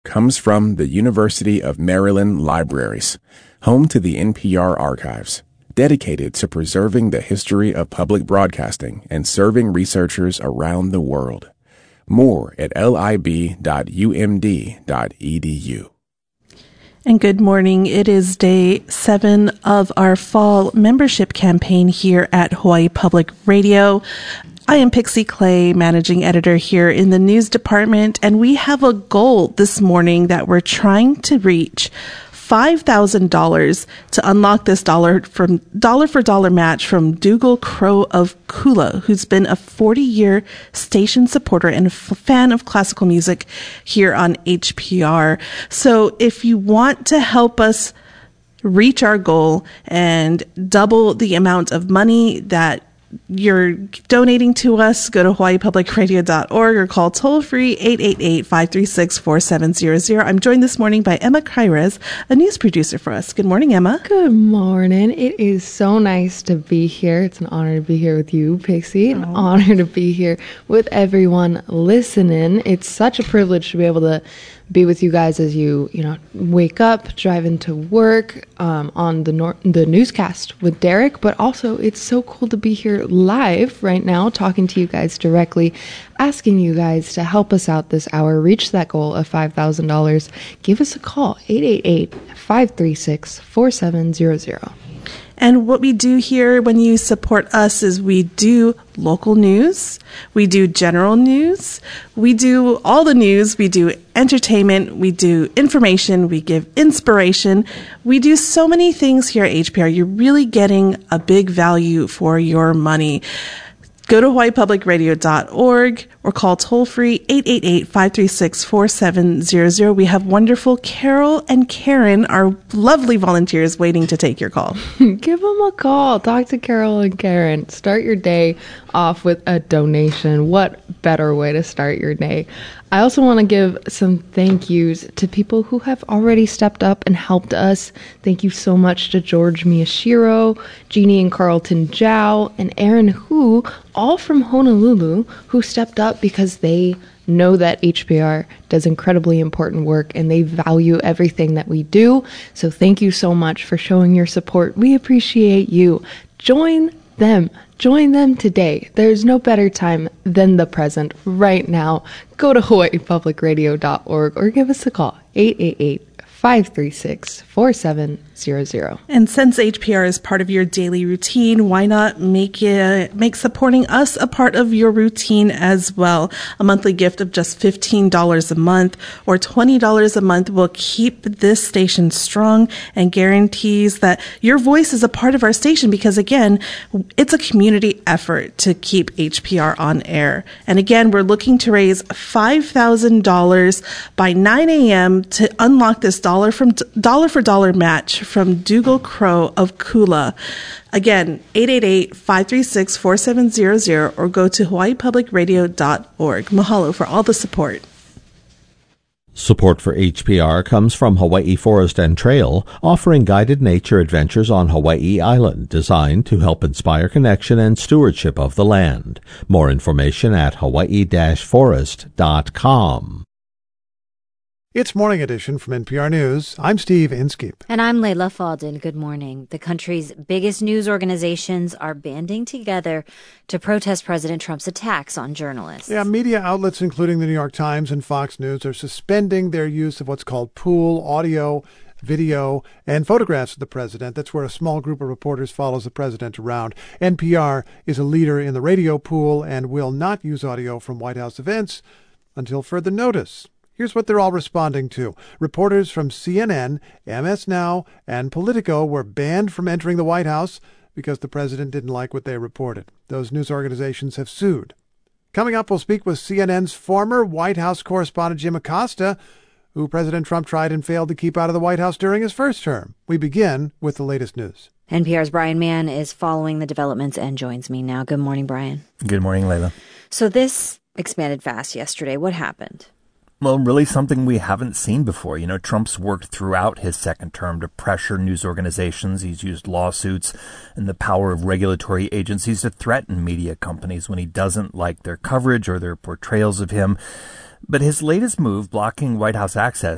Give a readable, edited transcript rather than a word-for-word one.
comes from the University of Maryland Libraries, home to the NPR archives, dedicated to preserving the history of public broadcasting and serving researchers around the world. More at lib.umd.edu. And good morning. It is day 7 of our fall membership campaign here at Hawaii Public Radio. I am Pixie Clay, managing editor here in the news department, and we have a goal this morning that we're trying to reach $5,000 to unlock this dollar for dollar match from Dougal Crowe of Kula, who's been a 40-year station supporter and a fan of classical music here on HPR. So if you want to help us reach our goal and double the amount of money that you're donating to us, go to hawaiipublicradio.org or call toll-free 888-536-4700. I'm joined this morning by Emma Kairez, a news producer for us. Good morning, Emma. Good morning. It is so nice to be here. It's an honor to be here with you, Pixie. An honor to be here with everyone listening. It's such a privilege to be able to be with you guys as you wake up, drive into work, on the newscast with Derek. But also, it's so cool to be here live right now, talking to you guys directly, asking you guys to help us out this hour, reach that goal of $5,000. Give us a call, 888-536-4700. And what we do here when you support us is we do local news, we do general news, we do all the news, we do entertainment, we do information, we give inspiration. We do so many things here at HPR. You're really getting a big value for your money. Go to hawaiipublicradio.org or call toll-free 888-536-4700. We have wonderful Carol and Karen, our lovely volunteers, waiting to take your call. Give them a call. Talk to Carol and Karen. Start your day off with a donation. What better way to start your day? I also want to give some thank yous to people who have already stepped up and helped us. Thank you so much to George Miyashiro, Jeannie and Carlton Zhao, and Aaron Hu, all from Honolulu, who stepped up because they know that HPR does incredibly important work and they value everything that we do. So thank you so much for showing your support. We appreciate you. Join them today. There's no better time than the present right now. Go to hawaiipublicradio.org or give us a call, 888-536-4700. And since HPR is part of your daily routine, why not make supporting us a part of your routine as well? A monthly gift of just $15 a month or $20 a month will keep this station strong and guarantees that your voice is a part of our station because, again, it's a community effort to keep HPR on air. And again, we're looking to raise $5,000 by 9 a.m. to unlock this dollar for dollar match from Dougal Crowe of Kula. Again, 888-536-4700 or go to hawaiipublicradio.org. Mahalo for all the support. Support for HPR comes from Hawaii Forest and Trail, offering guided nature adventures on Hawaii Island, designed to help inspire connection and stewardship of the land. More information at hawaii-forest.com. It's Morning Edition from NPR News. I'm Steve Inskeep. And I'm Layla Faldin. Good morning. The country's biggest news organizations are banding together to protest President Trump's attacks on journalists. Yeah, media outlets, including the New York Times and Fox News, are suspending their use of what's called pool audio, video, and photographs of the president. That's where a small group of reporters follows the president around. NPR is a leader in the radio pool and will not use audio from White House events until further notice. Here's what they're all responding to. Reporters from CNN, MS Now, and Politico were banned from entering the White House because the president didn't like what they reported. Those news organizations have sued. Coming up, we'll speak with CNN's former White House correspondent Jim Acosta, who President Trump tried and failed to keep out of the White House during his first term. We begin with the latest news. NPR's Brian Mann is following the developments and joins me now. Good morning, Brian. Good morning, Layla. So this expanded fast yesterday. What happened? Well, really something we haven't seen before. Trump's worked throughout his second term to pressure news organizations. He's used lawsuits and the power of regulatory agencies to threaten media companies when he doesn't like their coverage or their portrayals of him. But his latest move, blocking White House access